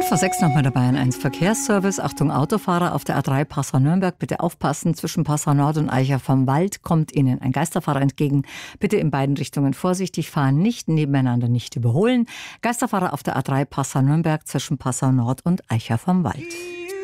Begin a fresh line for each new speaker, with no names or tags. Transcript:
5:06 nochmal dabei in 1 Verkehrsservice. Achtung Autofahrer auf der A3 Passau-Nürnberg, bitte aufpassen. Zwischen Passau Nord und Eicher vom Wald kommt Ihnen ein Geisterfahrer entgegen. Bitte in beiden Richtungen vorsichtig fahren, nicht nebeneinander, nicht überholen. Geisterfahrer auf der A3 Passau-Nürnberg zwischen Passau Nord und Eicher vom Wald.